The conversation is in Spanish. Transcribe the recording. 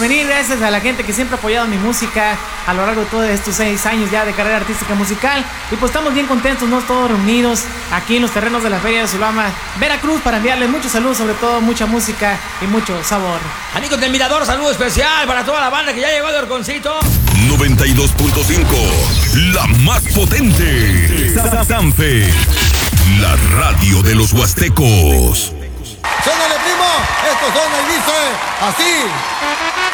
venir, gracias a la gente que siempre ha apoyado mi música a lo largo de todos estos 6 años ya de carrera artística musical. Y pues estamos bien contentos, ¿no? Todos reunidos aquí en los terrenos de la Feria de Sulama, Veracruz, para enviarles mucho salud, sobre todo mucha música y mucho sabor. Amigos del Mirador, saludo especial para toda la banda que ya llegó de Orconcito. 92.5, la más potente. Sanfe, la radio de los huastecos. ¡Suénale, primo! Estos son el dice así.